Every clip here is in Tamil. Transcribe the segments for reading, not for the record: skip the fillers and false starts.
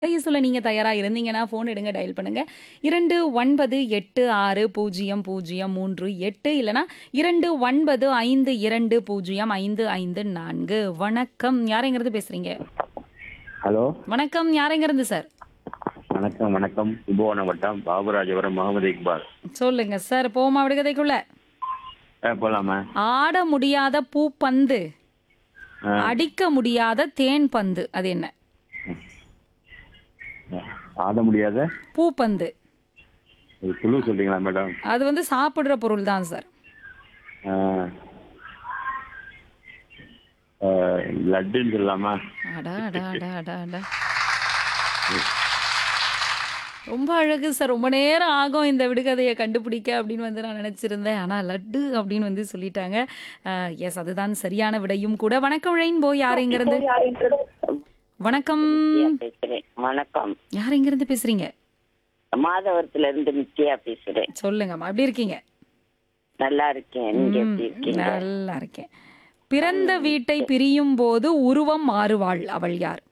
செய்ய சொல்ல நீங்க தயாரா இருந்தீங்கன்னா, ஃபோன் எடுங்க டயல் பண்ணுங்க. 29860038 இல்லன்னா 2952055554. வணக்கம். யாரெங்கருந்து பேசுறீங்க? ஹலோ. வணக்கம். யாரெங்கருந்து சார்? வணக்கம், வணக்கம். கும்பகோணம் வட்டம் பாபுராஜபுரம் முகமது இக்பால். சொல்லுங்க சார். போமா விடுகதைக்குள்ள. போலாமா? ஆட முடியாத பூப்பந்து, ஆ, அடிக்க முடியாத தேன் பந்து. அது என்ன? ஆட முடியாத பூப்பந்து. ஒரு குழு சொல்றீங்களா மேடம்? அது வந்து சாப்பிடுற பொருள் தான் சார். ஆ, ஆ, லட்டுன்னு சொல்லலாமா? அடா அடா அடா அடா அடா. ரொம்ப அழகு சார். ரொம்ப நேரம் ஆகும் இந்த விடுகதைய கண்டுபிடிக்க அப்படின்னு வந்து நான் நினைச்சிருந்தேன். ஆனா லட்டு அப்படின்னு வந்து சொல்லிட்டாங்க. எஸ், அதுதான் சரியான விடையும் கூட. வணக்கம் ரெயின்போ. யார் எங்கிருந்து? வணக்கம். நித்யா பேசுறேன். வணக்கம். யார் எங்கிருந்து பேசுறீங்க? மாதவரத்துல இருந்து நித்யா பேசுறேன். சொல்லுங்கம்மா. எப்படி இருக்கீங்க? நல்லா இருக்கேன். நீங்க எப்படி இருக்கீங்க? நல்லா இருக்கேன். பிறந்த வீட்டை பிரியும் போது உருவம் மாறுவாள். அவள் யார்?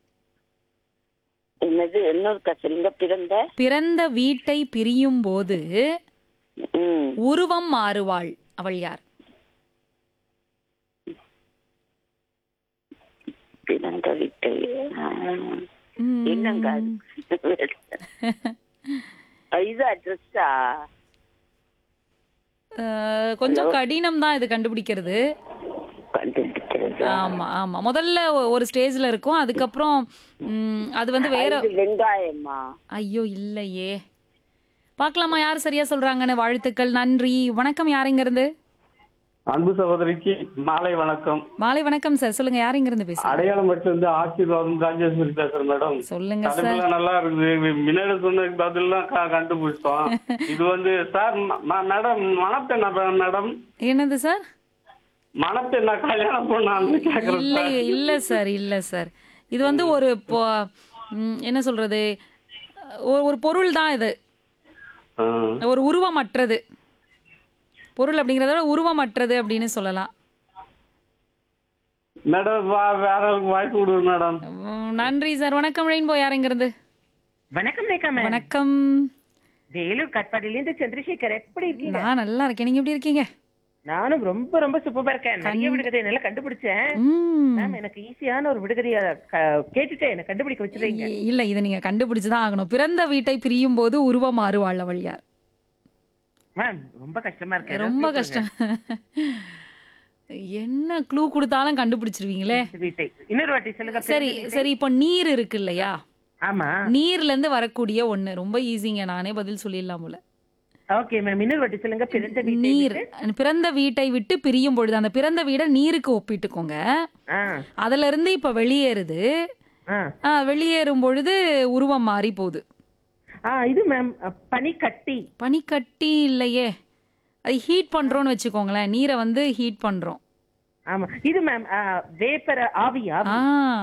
என்னது இன்னொரு சொல்லுங்க. பிறந்த வீட்டை பிரியும் போது ம், உருவம் மாறுவாள். அவள் யார்? பிறந்த வீட்டு ம். என்னங்க இது அட்ரஸா? கொஞ்சம் கடினம் தான் இது கண்டுபிடிக்கிறது. கண்டுபிடிக்கிறது. ஆமா ஆமா. முதல்ல ஒரு ஸ்டேஜ்ல இருக்கும். அதுக்கப்புறம் அது வந்து வேற. இது வெங்காயமா? ஐயோ இல்லையே. பார்க்கலாமா யார் சரியா சொல்றாங்கன்னு. வாழ்த்துக்கள், நன்றி. வணக்கம். யார் இங்க இருந்து? அன்பு சகோதரிக்கு மாலை வணக்கம். மாலை வணக்கம் சார். சொல்லுங்க. யார் இங்க இருந்து பேசுறீங்க? அடையாளம் மட்டும் இருந்து ஆசீர்வாதம் ராஜேஸ்வரி பேசுறேன் மேடம். சொல்லுங்க சார். தலைப்புலாம் நல்லா இருக்குது. முன்னாடி சொன்ன பதிலாம் கண்டுபிடிச்சோம். இது வந்து சார் மேடம் மணப்பெண்ணா மேடம்? என்னது சார்? மணப்பெண்ணா கல்யாணம் பண்ணான்னு கேக்குறேன் இல்ல சார். இல்ல சார், இல்ல சார். இது வந்து ஒரு என்ன சொல்றது, ஒரு பொருள் தான் இது. ஆ. ஒரு உருவமற்றது பொருள் அப்படிங்கறத விட உருவமற்றது அப்படின்னு சொல்லலாம். மேடம் வேற வாய்ப்பு கொடுங்க மேடம். நன்றி சார். வணக்கம் ரெயின்போ. யார் இங்க இருந்து? வணக்கம் ரேகா மேம். வணக்கம். வேலூர் கட்பாடியிலிருந்து சந்திரசேகர். எப்படி இருக்கீங்க? நான் நல்லா இருக்கேன். நீங்க எப்படி இருக்கீங்க? நானும் ரொம்ப ரொம்ப சூப்பரா இருக்கேன். நிறைய விடுகதை என்னால கண்டுபிடிச்சேன். ம். மேம் எனக்கு ஈஸியான ஒரு விடுகதைய கேட்டுட்டு என்ன கண்டுபிடிக்க வச்சிருக்கீங்க. இல்ல, இதை நீங்க கண்டுபிடிச்சுதான் ஆகணும். பிறந்த வீட்டை பிரியும் போது உருவம் மாறுவாள். அவள் யார்? மேம் ரொம்ப கஷ்டமா இருக்கு. ரொம்ப கஷ்டம். என்ன க்ளூ கொடுத்தாலும் கண்டுபிடிச்சிருவீங்களே. வீட்டை இன்னொரு வாட்டி சொல்லுங்க. சரி சரி. இப்போ நீர் இருக்கு இல்லையா? ஆமா. நீர்ல இருந்து வரக்கூடிய ஒண்ணு. ரொம்ப ஈஸிங்க. நானே பதில் சொல்லிடலாம் போல. Okay ma'am. இன்னொரு வாட்டி சொல்லுங்க. பிறந்த வீட்டை நீர். விட்டு. பிறந்த வீட்டை விட்டு பிரியும் பொழுது அந்த பிறந்த வீடை நீருக்கு ஒப்பிட்டுக்கோங்க. ஆ, அதுல இருந்து இப்ப வெளியேறுது. ஆ. வெளியேறும் பொழுது உருவம் மாறி போகுது. இது மேம் பனிக்கட்டி. பனிக்கட்டி இல்லையே. அது ஹீட் பண்றோம்னு வச்சுக்கோங்களேன். நீரை வந்து ஹீட் பண்றோம். ஆமா. இது மேம் வேப்பர ஆவியா? ஆ,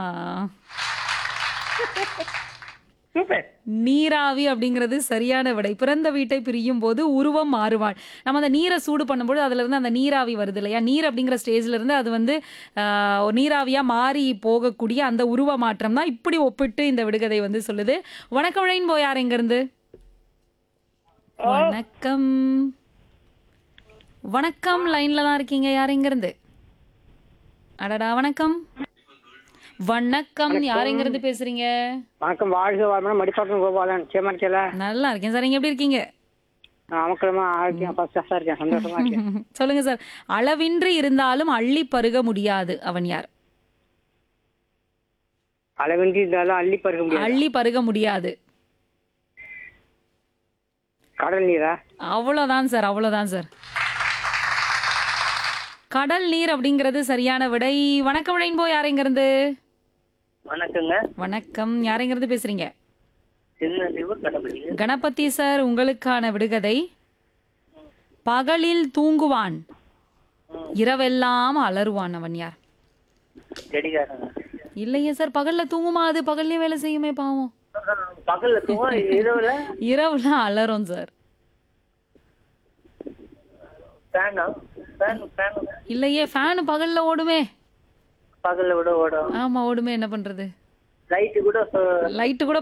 சூப்பர். நீராவி அப்படிங்கிறது சரியான விடை. பிறந்த வீட்டை பிரியும் போது உருவம் மாறுவாள். நம்ம அந்த நீரை சூடு பண்ணும்போது அதுல இருந்து அந்த நீராவி வருது இல்லையா? நீர் அப்படிங்கிற ஸ்டேஜ்ல இருந்து அது வந்து ஒரு நீராவியா மாறி போகக்கூடிய அந்த உருவ மாற்றம் தான் இப்படி ஒப்பிட்டு இந்த விடுகதை வந்து சொல்லுது. வணக்கம் ரெயின்போ. யார் எங்க இருந்து? வணக்கம். வணக்கம். லைன்ல தான் இருக்கீங்க. யார் எங்க இருந்து? அடடா. வணக்கம். வணக்கம். யார் எங்க இருந்து பேசுறீங்க? வணக்கம். வாழ்க வாழ்மனம். மடிப்பாக்கம் கோபாலன். சேமரிக்கல. நல்லா இருக்கேன் சார். நீங்க எப்படி இருக்கீங்க? அமக்கலமா ஆரோக்கியம் ஃபர்ஸ்டா இருக்கேன். சந்தோஷமா இருக்கேன். சொல்லுங்க சார். அளவின்றி இருந்தாலும் அள்ளி பருக முடியாது. அவன் யார்? அளவின்றி இருந்தாலும் அள்ளி பருக முடியாது. அள்ளி பருக முடியாது. கடல் நீரா? அவ்வளவுதான் சார், அவ்வளவுதான் சார். கடல் நீர் அப்படிங்கிறது சரியான விடை. வணக்கம் ரெயின்போ. யார் எங்க இருந்து? வணக்கங்க. வணக்கம். யார் எங்க இருந்து பேசுறீங்க? கணபதி. கணபதி சார், உங்களுக்கான விடுகதை. பகலில் தூங்குவான், இரவெல்லாம் அலறுவான். அவன் யார்? கடிகாரம். இல்லையே சார். பகல்ல தூங்குமா? அது பகல்லே வேலை செய்யுமே பாவம். பகல்ல தூங்க, இரவுல இரவுல அலறும் சார். ஃபேனா? ஃபேன் இல்லையே. ஃபேன் பகல்ல ஓடுமே. பகல்ல விட ஓடும். ஆமா ஓடுமே. என்ன பண்றது? லைட்டு கூட லைட்டு கூட